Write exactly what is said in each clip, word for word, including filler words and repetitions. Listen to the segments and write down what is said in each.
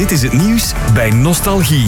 Dit is het nieuws bij Nostalgie.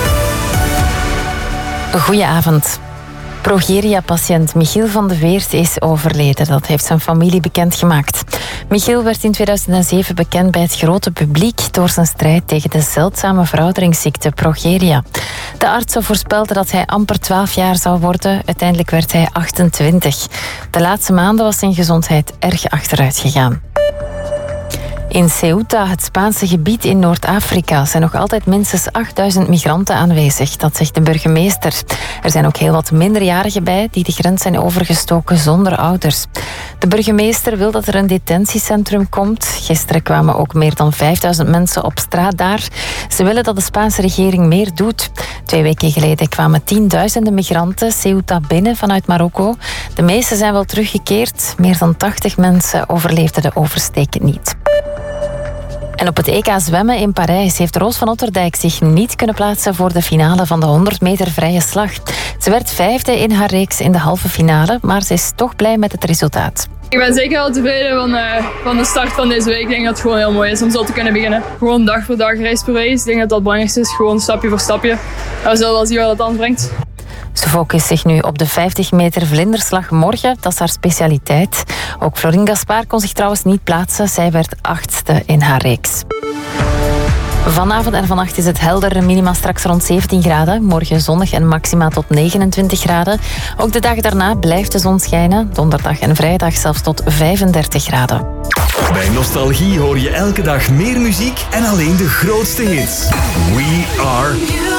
Goedenavond. Progeria-patiënt Michiel van de Veert is overleden. Dat heeft zijn familie bekendgemaakt. Michiel werd in tweeduizend zeven bekend bij het grote publiek door zijn strijd tegen de zeldzame verouderingsziekte progeria. De artsen voorspelden dat hij amper twaalf jaar zou worden. Uiteindelijk werd hij achtentwintig. De laatste maanden was zijn gezondheid erg achteruit gegaan. In Ceuta, het Spaanse gebied in Noord-Afrika, zijn nog altijd minstens achtduizend migranten aanwezig. Dat zegt de burgemeester. Er zijn ook heel wat minderjarigen bij die de grens zijn overgestoken zonder ouders. De burgemeester wil dat er een detentiecentrum komt. Gisteren kwamen ook meer dan vijfduizend mensen op straat daar. Ze willen dat de Spaanse regering meer doet. Twee weken geleden kwamen tienduizenden migranten Ceuta binnen vanuit Marokko. De meeste zijn wel teruggekeerd. Meer dan tachtig mensen overleefden de oversteek niet. En op het E K zwemmen in Parijs heeft Roos van Otterdijk zich niet kunnen plaatsen voor de finale van de honderd meter vrije slag. Ze werd vijfde in haar reeks in de halve finale, maar ze is toch blij met het resultaat. Ik ben zeker wel tevreden van, uh, van de start van deze week. Ik denk dat het gewoon heel mooi is om zo te kunnen beginnen. Gewoon dag voor dag, race per race. Ik denk dat dat het belangrijkste is. Gewoon stapje voor stapje. En we zullen wel zien wat het dan brengt. Ze focust zich nu op de vijftig meter vlinderslag morgen. Dat is haar specialiteit. Ook Florine Gaspard kon zich trouwens niet plaatsen. Zij werd achtste in haar reeks. Vanavond en vannacht is het helder, minima straks rond zeventien graden. Morgen zonnig en maxima tot negenentwintig graden. Ook de dag daarna blijft de zon schijnen. Donderdag en vrijdag zelfs tot vijfendertig graden. Bij Nostalgie hoor je elke dag meer muziek en alleen de grootste hits. We are...